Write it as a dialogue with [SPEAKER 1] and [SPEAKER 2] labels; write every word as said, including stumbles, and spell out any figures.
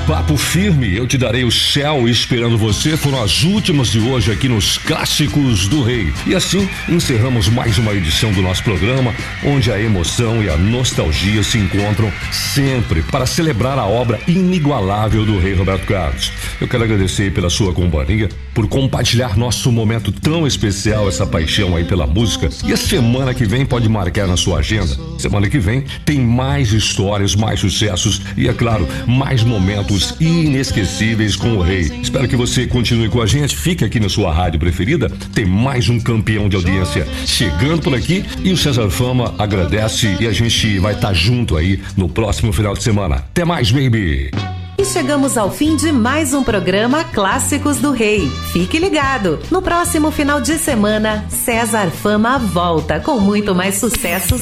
[SPEAKER 1] Papo Firme, Eu Te Darei o Céu Esperando Você foram as últimas de hoje aqui nos Clássicos do Rei. E assim encerramos mais uma edição do nosso programa, onde a emoção e a nostalgia se encontram sempre para celebrar a obra inigualável do Rei Roberto Carlos. Eu quero agradecer pela sua companhia, por compartilhar nosso momento tão especial, essa paixão aí pela música. E a semana que vem pode marcar na sua agenda. Semana que vem tem mais histórias, mais sucessos e, é claro, mais momentos inesquecíveis com o Rei. Espero que você continue com a gente, fique aqui na sua rádio preferida. Tem mais um campeão de audiência chegando por aqui e o César Fama agradece e a gente vai estar junto aí no próximo final de semana. Até mais, baby!
[SPEAKER 2] E chegamos ao fim de mais um programa Clássicos do Rei. Fique ligado, no próximo final de semana, César Fama volta com muito mais sucessos